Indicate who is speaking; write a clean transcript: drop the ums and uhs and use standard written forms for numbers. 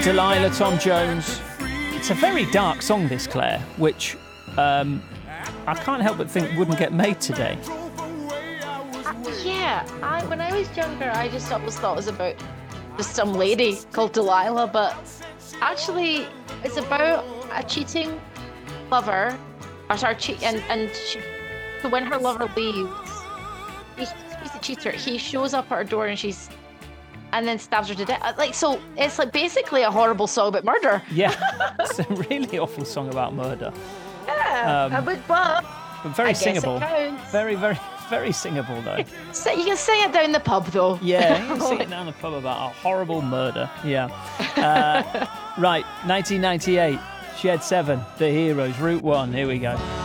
Speaker 1: Delilah, Tom Jones. It's a very dark song, this, Claire, which I can't help but think wouldn't get made today.
Speaker 2: When I was younger, I just always thought it was about just some lady called Delilah, but actually, it's about a cheating lover, so when her lover leaves, he's the cheater. He shows up at her door and then stabs her to death. So it's like basically a horrible song about murder.
Speaker 1: Yeah, it's a really awful song about murder.
Speaker 2: Yeah, but
Speaker 1: very singable. Very, very, very singable though.
Speaker 2: So you can sing it down the pub though.
Speaker 1: Yeah, you can sing it down the pub about a horrible murder. Yeah. Right, 1998, Shed 7, The Heroes, Route 1. Here we go.